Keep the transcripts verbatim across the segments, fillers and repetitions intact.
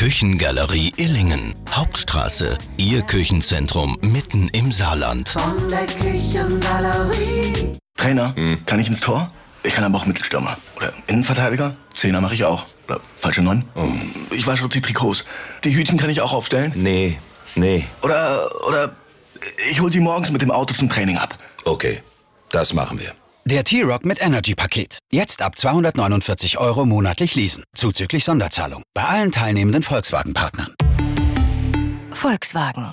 Küchengalerie Illingen. Hauptstraße, Ihr Küchenzentrum mitten im Saarland. Von der Küchengalerie. Trainer, hm. kann ich ins Tor? Ich kann aber auch Mittelstürmer. Oder Innenverteidiger. Zehner mache ich auch. Oder falsche Neun. Oh. Ich wasche auch die Trikots. Die Hütchen kann ich auch aufstellen. Nee, nee. Oder, oder ich hol sie morgens mit dem Auto zum Training ab. Okay, das machen wir. Der T-Roc mit Energy-Paket. Jetzt ab zweihundertneunundvierzig Euro monatlich leasen. Zuzüglich Sonderzahlung. Bei allen teilnehmenden Volkswagen-Partnern. Volkswagen.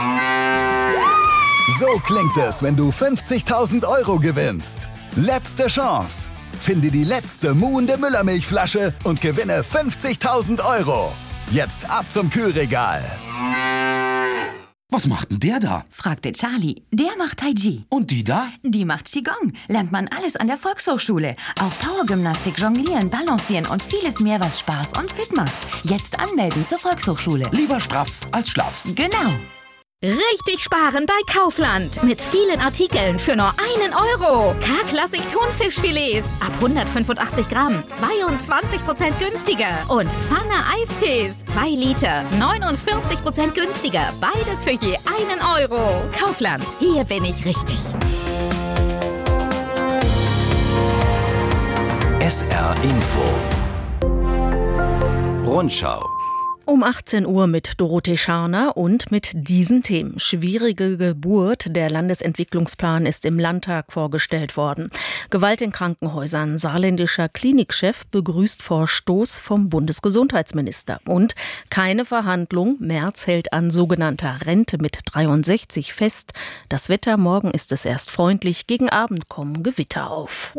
So klingt es, wenn du fünfzigtausend Euro gewinnst. Letzte Chance. Finde die letzte muhende Müllermilchflasche und gewinne fünfzigtausend Euro. Jetzt ab zum Kühlregal. Was macht denn der da? Fragte Charlie. Der macht Tai Chi. Und die da? Die macht Qigong. Lernt man alles an der Volkshochschule. Auch Powergymnastik, Jonglieren, Balancieren und vieles mehr, was Spaß und fit macht. Jetzt anmelden zur Volkshochschule. Lieber straff als schlaff. Genau. Richtig sparen bei Kaufland. Mit vielen Artikeln für nur einen Euro. K-Klassik Thunfischfilets ab hundertfünfundachtzig Gramm. zweiundzwanzig Prozent günstiger. Und Pfanne Eistees. zwei Liter. neunundvierzig Prozent günstiger. Beides für je einen Euro. Kaufland. Hier bin ich richtig. S R Info. Rundschau. Um achtzehn Uhr mit Dorothee Scharner und mit diesen Themen. Schwierige Geburt. Der Landesentwicklungsplan ist im Landtag vorgestellt worden. Gewalt in Krankenhäusern. Saarländischer Klinikchef begrüßt Vorstoß vom Bundesgesundheitsminister. Und keine Verhandlung. Merz hält an sogenannter Rente mit dreiundsechzig fest. Das Wetter, morgen ist es erst freundlich. Gegen Abend kommen Gewitter auf.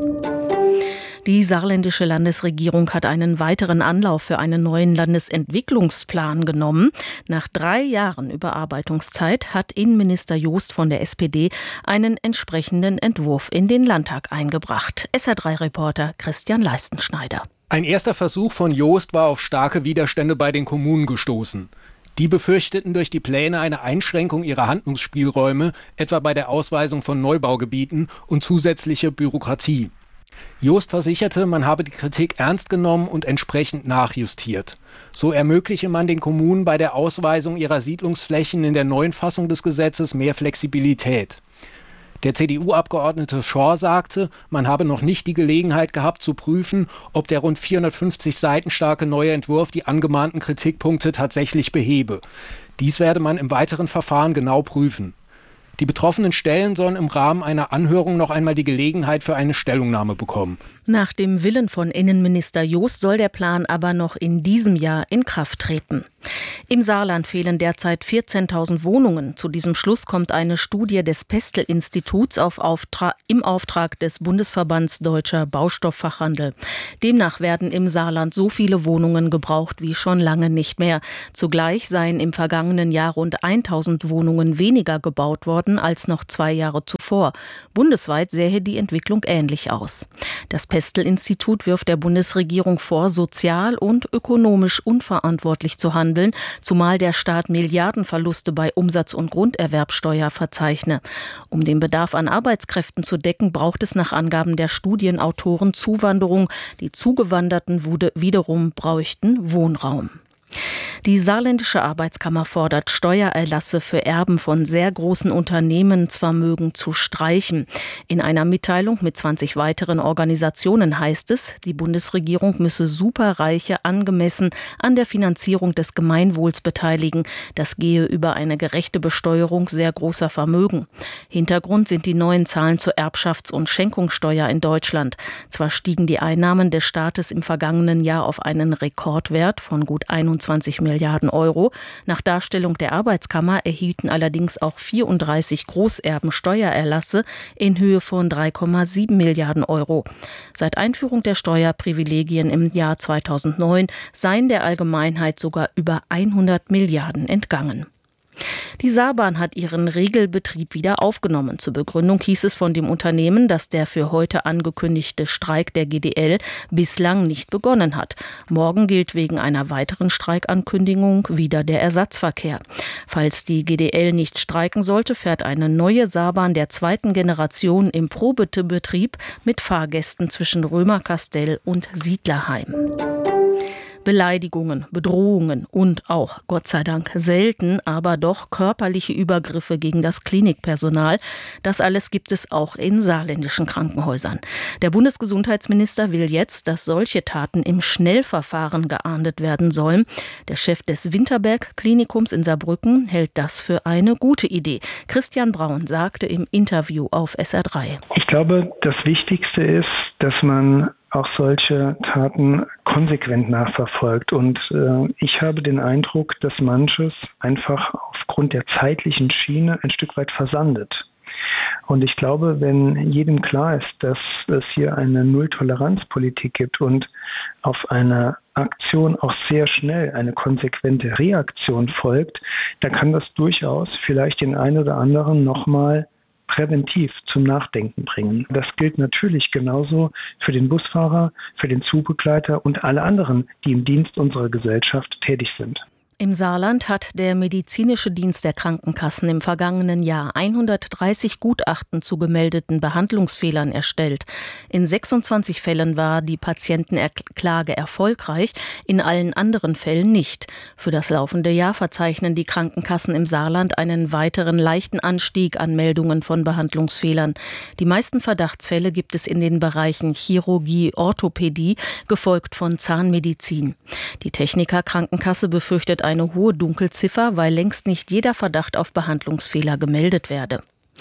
Die saarländische Landesregierung hat einen weiteren Anlauf für einen neuen Landesentwicklungsplan genommen. Nach drei Jahren Überarbeitungszeit hat Innenminister Joost von der S P D einen entsprechenden Entwurf in den Landtag eingebracht. S R drei Reporter Christian Leistenschneider. Ein erster Versuch von Joost war auf starke Widerstände bei den Kommunen gestoßen. Die befürchteten durch die Pläne eine Einschränkung ihrer Handlungsspielräume, etwa bei der Ausweisung von Neubaugebieten und zusätzliche Bürokratie. Joost versicherte, man habe die Kritik ernst genommen und entsprechend nachjustiert. So ermögliche man den Kommunen bei der Ausweisung ihrer Siedlungsflächen in der neuen Fassung des Gesetzes mehr Flexibilität. Der C D U-Abgeordnete Schor sagte, man habe noch nicht die Gelegenheit gehabt zu prüfen, ob der rund vierhundertfünfzig Seiten starke neue Entwurf die angemahnten Kritikpunkte tatsächlich behebe. Dies werde man im weiteren Verfahren genau prüfen. Die betroffenen Stellen sollen im Rahmen einer Anhörung noch einmal die Gelegenheit für eine Stellungnahme bekommen. Nach dem Willen von Innenminister Joost soll der Plan aber noch in diesem Jahr in Kraft treten. Im Saarland fehlen derzeit vierzehntausend Wohnungen. Zu diesem Schluss kommt eine Studie des Pestel-Instituts auf Auftra- im Auftrag des Bundesverbands Deutscher Baustofffachhandel. Demnach werden im Saarland so viele Wohnungen gebraucht wie schon lange nicht mehr. Zugleich seien im vergangenen Jahr rund tausend Wohnungen weniger gebaut worden als noch zwei Jahre zuvor. Bundesweit sähe die Entwicklung ähnlich aus. Das Pestel-Institut wirft der Bundesregierung vor, sozial und ökonomisch unverantwortlich zu handeln, zumal der Staat Milliardenverluste bei Umsatz- und Grunderwerbsteuer verzeichne. Um den Bedarf an Arbeitskräften zu decken, braucht es nach Angaben der Studienautoren Zuwanderung. Die Zugewanderten wiederum bräuchten Wohnraum. Die saarländische Arbeitskammer fordert, Steuererlasse für Erben von sehr großen Unternehmensvermögen zu streichen. In einer Mitteilung mit zwanzig weiteren Organisationen heißt es, die Bundesregierung müsse Superreiche angemessen an der Finanzierung des Gemeinwohls beteiligen. Das gehe über eine gerechte Besteuerung sehr großer Vermögen. Hintergrund sind die neuen Zahlen zur Erbschafts- und Schenkungssteuer in Deutschland. Zwar stiegen die Einnahmen des Staates im vergangenen Jahr auf einen Rekordwert von gut einundzwanzig Milliarden Euro. Nach Darstellung der Arbeitskammer erhielten allerdings auch vierunddreißig Großerben Steuererlasse in Höhe von drei Komma sieben Milliarden Euro. Seit Einführung der Steuerprivilegien im Jahr zweitausendneun seien der Allgemeinheit sogar über hundert Milliarden entgangen. Die Saarbahn hat ihren Regelbetrieb wieder aufgenommen. Zur Begründung hieß es von dem Unternehmen, dass der für heute angekündigte Streik der G D L bislang nicht begonnen hat. Morgen gilt wegen einer weiteren Streikankündigung wieder der Ersatzverkehr. Falls die G D L nicht streiken sollte, fährt eine neue Saarbahn der zweiten Generation im Probebetrieb mit Fahrgästen zwischen Römerkastell und Siedlerheim. Beleidigungen, Bedrohungen und auch, Gott sei Dank, selten, aber doch körperliche Übergriffe gegen das Klinikpersonal. Das alles gibt es auch in saarländischen Krankenhäusern. Der Bundesgesundheitsminister will jetzt, dass solche Taten im Schnellverfahren geahndet werden sollen. Der Chef des Winterberg-Klinikums in Saarbrücken hält das für eine gute Idee. Christian Braun sagte im Interview auf S R drei. Ich glaube, das Wichtigste ist, dass man auch solche Taten konsequent nachverfolgt. Und äh, ich habe den Eindruck, dass manches einfach aufgrund der zeitlichen Schiene ein Stück weit versandet. Und ich glaube, wenn jedem klar ist, dass es hier eine Null-Toleranz-Politik gibt und auf eine Aktion auch sehr schnell eine konsequente Reaktion folgt, dann kann das durchaus vielleicht den einen oder anderen nochmal präventiv zum Nachdenken bringen. Das gilt natürlich genauso für den Busfahrer, für den Zugbegleiter und alle anderen, die im Dienst unserer Gesellschaft tätig sind. Im Saarland hat der medizinische Dienst der Krankenkassen im vergangenen Jahr hundertdreißig Gutachten zu gemeldeten Behandlungsfehlern erstellt. In sechsundzwanzig Fällen war die Patientenklage erfolgreich, in allen anderen Fällen nicht. Für das laufende Jahr verzeichnen die Krankenkassen im Saarland einen weiteren leichten Anstieg an Meldungen von Behandlungsfehlern. Die meisten Verdachtsfälle gibt es in den Bereichen Chirurgie, Orthopädie, gefolgt von Zahnmedizin. Die Techniker Krankenkasse befürchtet eine hohe Dunkelziffer, weil längst nicht jeder Verdacht auf Behandlungsfehler gemeldet werde.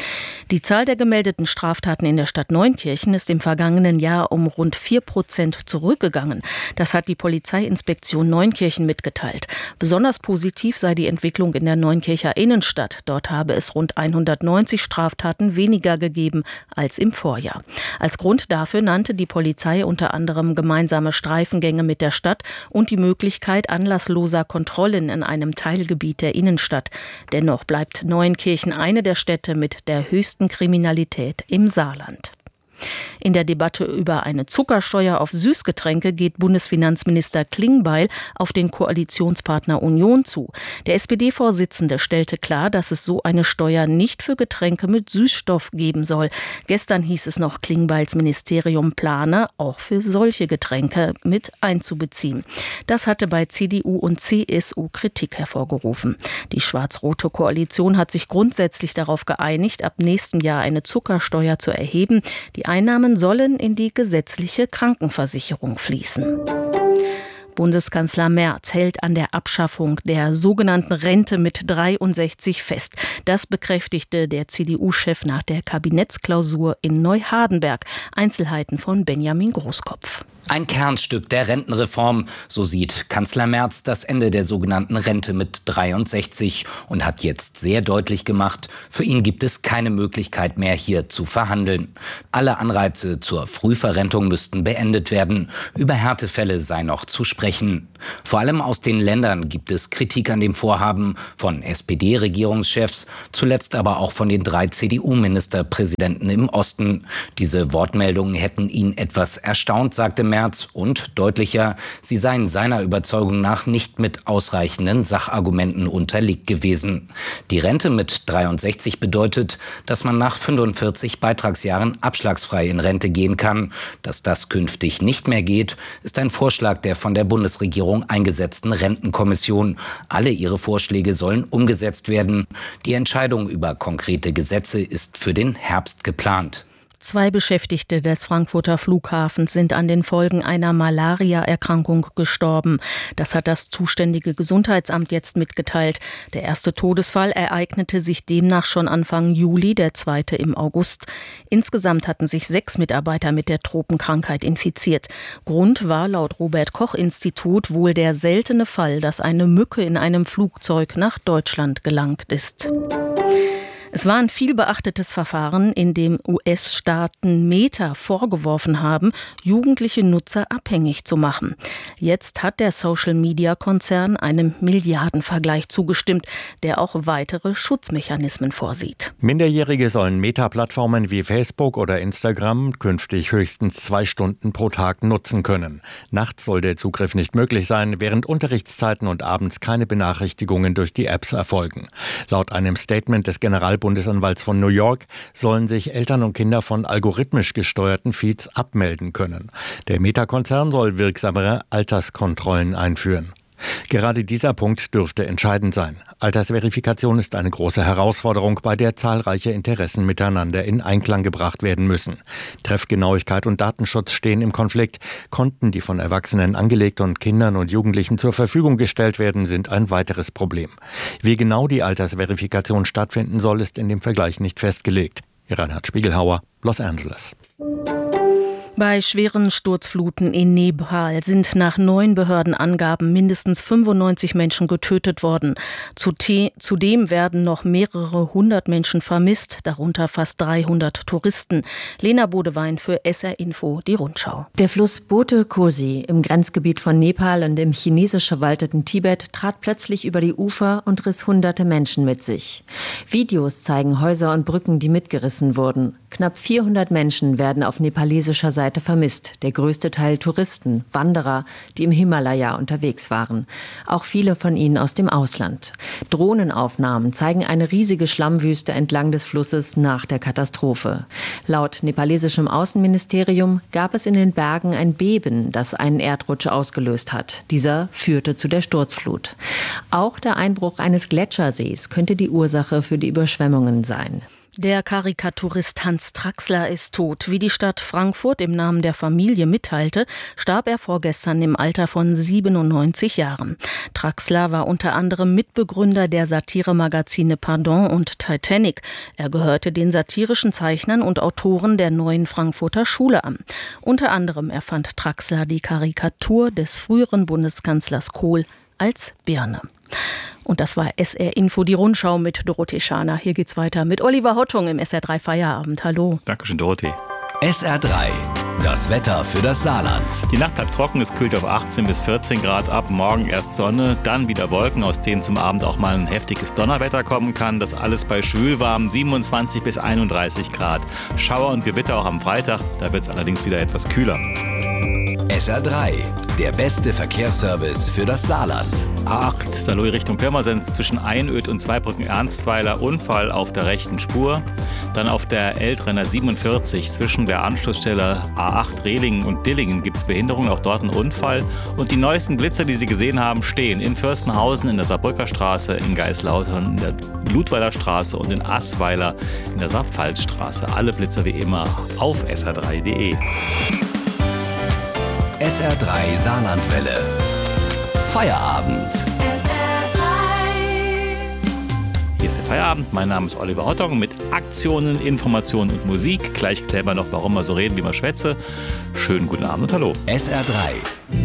Die Zahl der gemeldeten Straftaten in der Stadt Neunkirchen ist im vergangenen Jahr um rund vier Prozent zurückgegangen. Das hat die Polizeiinspektion Neunkirchen mitgeteilt. Besonders positiv sei die Entwicklung in der Neunkircher Innenstadt. Dort habe es rund hundertneunzig Straftaten weniger gegeben als im Vorjahr. Als Grund dafür nannte die Polizei unter anderem gemeinsame Streifengänge mit der Stadt und die Möglichkeit anlassloser Kontrollen in einem Teilgebiet der Innenstadt. Dennoch bleibt Neunkirchen eine der Städte mit der höchsten Kriminalität im Saarland. In der Debatte über eine Zuckersteuer auf Süßgetränke geht Bundesfinanzminister Klingbeil auf den Koalitionspartner Union zu. Der S P D-Vorsitzende stellte klar, dass es so eine Steuer nicht für Getränke mit Süßstoff geben soll. Gestern hieß es noch, Klingbeils Ministerium plane, auch für solche Getränke mit einzubeziehen. Das hatte bei C D U und C S U Kritik hervorgerufen. Die schwarz-rote Koalition hat sich grundsätzlich darauf geeinigt, ab nächstem Jahr eine Zuckersteuer zu erheben. Die Einnahmen sollen in die gesetzliche Krankenversicherung fließen. Bundeskanzler Merz hält an der Abschaffung der sogenannten Rente mit dreiundsechzig fest. Das bekräftigte der C D U-Chef nach der Kabinettsklausur in Neuhardenberg. Einzelheiten von Benjamin Großkopf. Ein Kernstück der Rentenreform, so sieht Kanzler Merz das Ende der sogenannten Rente mit dreiundsechzig und hat jetzt sehr deutlich gemacht, für ihn gibt es keine Möglichkeit mehr, hier zu verhandeln. Alle Anreize zur Frühverrentung müssten beendet werden. Über Härtefälle sei noch zu sprechen. Vor allem aus den Ländern gibt es Kritik an dem Vorhaben von S P D-Regierungschefs, zuletzt aber auch von den drei C D U-Ministerpräsidenten im Osten. Diese Wortmeldungen hätten ihn etwas erstaunt, sagte Merz, und deutlicher, sie seien seiner Überzeugung nach nicht mit ausreichenden Sachargumenten unterlegt gewesen. Die Rente mit dreiundsechzig bedeutet, dass man nach fünfundvierzig Beitragsjahren abschlagsfrei in Rente gehen kann. Dass das künftig nicht mehr geht, ist ein Vorschlag der von der Bundesregierung eingesetzten Rentenkommission. Alle ihre Vorschläge sollen umgesetzt werden. Die Entscheidung über konkrete Gesetze ist für den Herbst geplant. Zwei Beschäftigte des Frankfurter Flughafens sind an den Folgen einer Malaria-Erkrankung gestorben. Das hat das zuständige Gesundheitsamt jetzt mitgeteilt. Der erste Todesfall ereignete sich demnach schon Anfang Juli, der zweite im August. Insgesamt hatten sich sechs Mitarbeiter mit der Tropenkrankheit infiziert. Grund war laut Robert-Koch-Institut wohl der seltene Fall, dass eine Mücke in einem Flugzeug nach Deutschland gelangt ist. Es war ein viel beachtetes Verfahren, in dem U S-Staaten Meta vorgeworfen haben, jugendliche Nutzer abhängig zu machen. Jetzt hat der Social-Media-Konzern einem Milliardenvergleich zugestimmt, der auch weitere Schutzmechanismen vorsieht. Minderjährige sollen Meta-Plattformen wie Facebook oder Instagram künftig höchstens zwei Stunden pro Tag nutzen können. Nachts soll der Zugriff nicht möglich sein, während Unterrichtszeiten und abends keine Benachrichtigungen durch die Apps erfolgen. Laut einem Statement des General Bundesanwalts von New York, sollen sich Eltern und Kinder von algorithmisch gesteuerten Feeds abmelden können. Der Meta-Konzern soll wirksamere Alterskontrollen einführen. Gerade dieser Punkt dürfte entscheidend sein. Altersverifikation ist eine große Herausforderung, bei der zahlreiche Interessen miteinander in Einklang gebracht werden müssen. Treffgenauigkeit und Datenschutz stehen im Konflikt. Konten, die von Erwachsenen angelegt und Kindern und Jugendlichen zur Verfügung gestellt werden, sind ein weiteres Problem. Wie genau die Altersverifikation stattfinden soll, ist in dem Vergleich nicht festgelegt. Reinhard Spiegelhauer, Los Angeles. Bei schweren Sturzfluten in Nepal sind nach neuen Behördenangaben mindestens fünfundneunzig Menschen getötet worden. Zudem werden noch mehrere hundert Menschen vermisst, darunter fast dreihundert Touristen. Lena Bodewein für S R Info, die Rundschau. Der Fluss Bote Kosi im Grenzgebiet von Nepal und im chinesisch verwalteten Tibet trat plötzlich über die Ufer und riss hunderte Menschen mit sich. Videos zeigen Häuser und Brücken, die mitgerissen wurden. Knapp vierhundert Menschen werden auf nepalesischer Seite vermisst, der größte Teil Touristen, Wanderer, die im Himalaya unterwegs waren. Auch viele von ihnen aus dem Ausland. Drohnenaufnahmen zeigen eine riesige Schlammwüste entlang des Flusses nach der Katastrophe. Laut nepalesischem Außenministerium gab es in den Bergen ein Beben, das einen Erdrutsch ausgelöst hat. Dieser führte zu der Sturzflut. Auch der Einbruch eines Gletschersees könnte die Ursache für die Überschwemmungen sein. Der Karikaturist Hans Traxler ist tot. Wie die Stadt Frankfurt im Namen der Familie mitteilte, starb er vorgestern im Alter von siebenundneunzig Jahren. Traxler war unter anderem Mitbegründer der Satiremagazine Pardon und Titanic. Er gehörte den satirischen Zeichnern und Autoren der Neuen Frankfurter Schule an. Unter anderem erfand Traxler die Karikatur des früheren Bundeskanzlers Kohl als Birne. Und das war S R Info, die Rundschau mit Dorothee Schaner. Hier geht's weiter mit Oliver Hottung im S R drei Feierabend. Hallo. Dankeschön, Dorothee. S R drei, das Wetter für das Saarland. Die Nacht bleibt trocken, es kühlt auf achtzehn bis vierzehn Grad ab. Morgen erst Sonne, dann wieder Wolken, aus denen zum Abend auch mal ein heftiges Donnerwetter kommen kann. Das alles bei schwülwarm siebenundzwanzig bis einunddreißig Grad. Schauer und Gewitter auch am Freitag, da wird es allerdings wieder etwas kühler. S R drei, der beste Verkehrsservice für das Saarland. A acht, Saarlouis Richtung Pirmasens zwischen Einöd und Zweibrücken-Ernstweiler, Unfall auf der rechten Spur. Dann auf der L dreihundertsiebenundvierzig zwischen der Anschlussstelle A acht Rehlingen und Dillingen gibt es Behinderung, auch dort ein Unfall. Und die neuesten Blitzer, die Sie gesehen haben, stehen in Fürstenhausen, in der Saarbrücker Straße, in Geislautern, in der Ludweiler Straße und in Assweiler in der Saarpfalzstraße. Alle Blitzer wie immer auf S R drei punkt de. S R drei Saarlandwelle. Feierabend. S R drei. Hier ist der Feierabend. Mein Name ist Oliver Hottung mit Aktionen, Informationen und Musik. Gleich klären wir noch, warum wir so reden, wie wir schwätze. Schönen guten Abend und hallo. S R drei.